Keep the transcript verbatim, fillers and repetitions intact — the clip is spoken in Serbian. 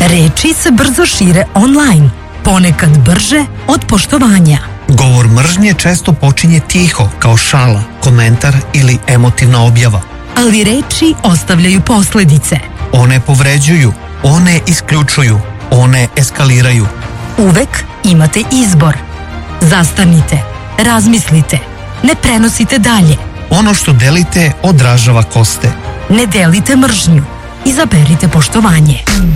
Reči se brzo šire online, ponekad brže od poštovanja. Govor mržnje često počinje tiho, kao šala, komentar ili emotivna objava. Ali reči ostavljaju posledice. One povređuju, one isključuju, one eskaliraju. Uvek imate izbor. Zastanite, razmislite, ne prenosite dalje. Ono što delite odražava ko ste. Ne delite mržnju, izaberite poštovanje.